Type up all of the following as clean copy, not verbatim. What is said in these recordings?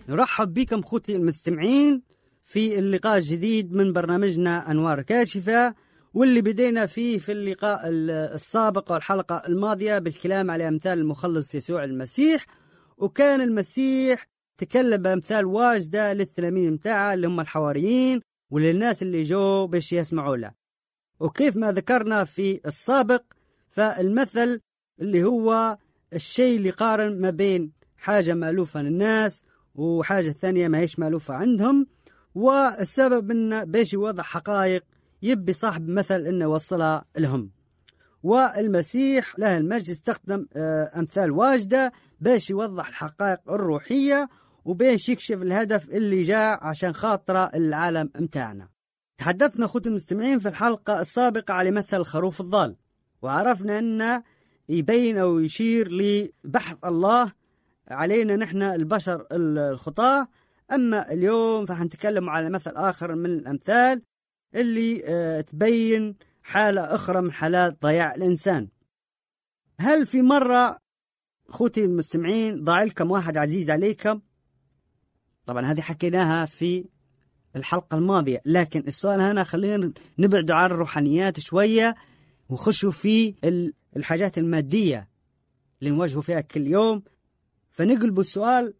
نرحب بكم خوتي المستمعين في اللقاء الجديد من برنامجنا أنوار كاشفة، واللي بدينا فيه في اللقاء السابق والحلقة الماضية بالكلام على أمثال المخلص يسوع المسيح. وكان المسيح تكلم بأمثال واجدة للتلاميذ متاعه اللي هم الحواريين وللناس اللي جو باش يسمعوا له. وكيف ما ذكرنا في السابق، فالمثل اللي هو الشيء اللي قارن ما بين حاجة مألوفة للناس وحاجة ثانية ما هيش مألوفة عندهم، والسبب إنه باش يوضح حقائق يبي صاحب مثل إنه يوصلها لهم. والمسيح له المجد استخدم أمثال واجدة باش يوضح الحقائق الروحية وباش يكشف الهدف اللي جاء عشان خاطره العالم متاعنا. تحدثنا أخوتي المستمعين في الحلقة السابقة على مثل الخروف الضال، وعرفنا أنه يبين أو يشير لبحث الله علينا نحن البشر الخطاة. أما اليوم فحنتكلم على مثل آخر من الأمثال اللي تبين حالة أخرى من حالات ضياع الإنسان. هل في مرة أخوتي المستمعين ضاع لكم واحد عزيز عليكم؟ طبعا هذه حكيناها في الحلقة الماضية، لكن السؤال هنا خلينا نبعد عن الروحانيات شوية ونخشوا في الحاجات المادية اللي نواجهوا فيها كل يوم. فنقلب السؤال،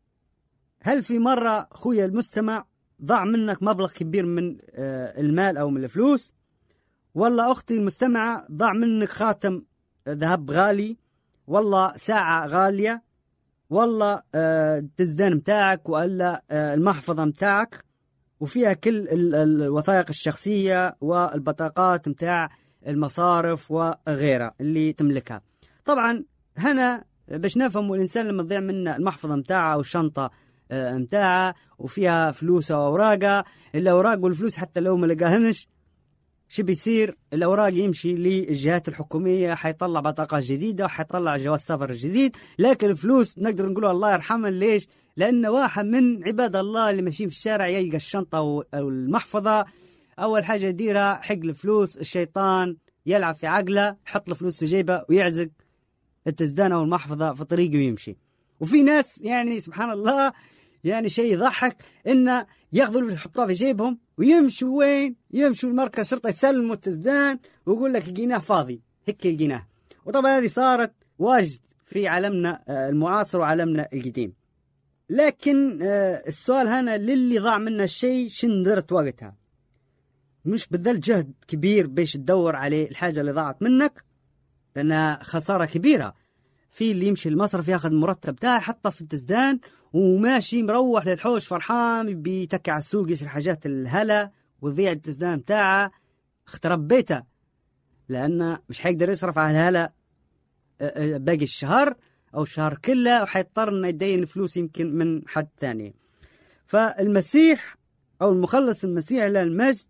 هل في مرة أخويا المستمع ضاع منك مبلغ كبير من المال أو من الفلوس؟ والله أختي المستمعة ضاع منك خاتم ذهب غالي، والله ساعة غالية، والله التزدان متاعك ولا المحفظة متاعك وفيها كل الوثائق الشخصية والبطاقات متاع المصارف وغيرها اللي تملكها. طبعا هنا باش نفهم الإنسان لما تضيع منه المحفظة متاعه أو الشنطة متاعه وفيها فلوس وأوراقه، الأوراق والفلوس حتى لو ما لقاهنش شو بيصير؟ الأوراق يمشي للجهات الحكومية، حيطلع بطاقة جديدة وحيطلع جواز سفر جديد، لكن الفلوس نقدر نقول الله يرحمه. ليش؟ لأن واحد من عباد الله اللي ماشيين في الشارع يلقى الشنطة أو المحفظة، أول حاجة يديرها حق الفلوس، الشيطان يلعب في عقله، يحط الفلوس في جيبه ويعزق التزدان أو المحفظة في طريقه ويمشي. وفي ناس يعني سبحان الله يعني شيء يضحك إنه ياخذوا الفلوس يحطوها في جيبهم ويمشوا وين؟ يمشوا المركز الشرطة يسلموا التزدان ويقول لك لقيناه فاضي، هيك لقيناه. وطبعا هذه صارت واجد في عالمنا المعاصر وعالمنا القديم. لكن السؤال هنا للي ضاع منه الشيء شن درت وقتها؟ مش بذل جهد كبير باش تدور عليه الحاجة اللي ضاعت منك، لأنها خسارة كبيرة. في اللي يمشي المصرف ياخذ المرتب بتاعه يحطه في التزدان وماشي مروح للحوش فرحان بيتكع على السوق يشتري حاجات الهلا وضيع التزدان بتاعه، اخترب بيته، لأنه مش حيقدر يصرف على الهلا باقي الشهر أو الشهر كله، وحيضطر إنه يدين فلوس يمكن من حد ثاني. فالمسيح أو المخلص المسيح له المجد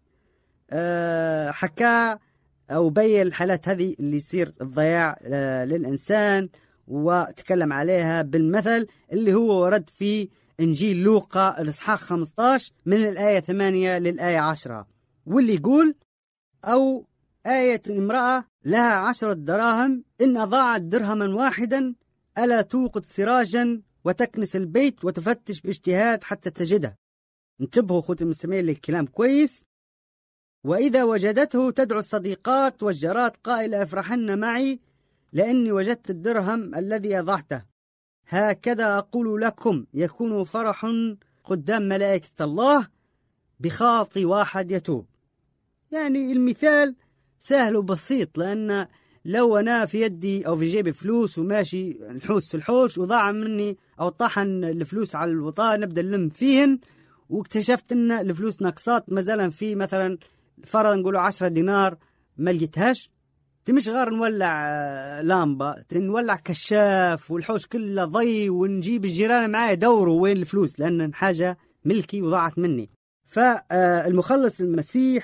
حكى أو بين الحالات هذه اللي يصير الضياع للإنسان، وتكلم عليها بالمثل اللي هو ورد في إنجيل لوقا الإصحاح 15 من الآية 8 للآية 10، واللي يقول: أو آية امرأة لها 10 دراهم إن أضاعت درهما واحدا ألا توقد سراجا وتكنس البيت وتفتش باجتهاد حتى تجده. انتبهوا أخوتي المستمعين للكلام كويس. وإذا وجدته تدعو الصديقات والجارات قائلة: افرحن معي لأني وجدت الدرهم الذي أضعته. هكذا أقول لكم يكون فرح قدام ملائكة الله بخاطي واحد يتوب. يعني المثال سهل وبسيط، لأن لو أنا في يدي أو في جيبي فلوس وماشي نحوس الحوش وضاع مني أو طحن الفلوس على الوطاء نبدأ نلم فيهن، واكتشفت أن الفلوس نقصات مثلا في مثلا فرضا نقوله 10 دينار ما لقيتهاش، مش غير نولع لامبة، نولع كشاف والحوش كله ضي ونجيب الجيران معايا يدوروا وين الفلوس، لأن حاجة ملكي وضاعت مني. فالمخلص المسيح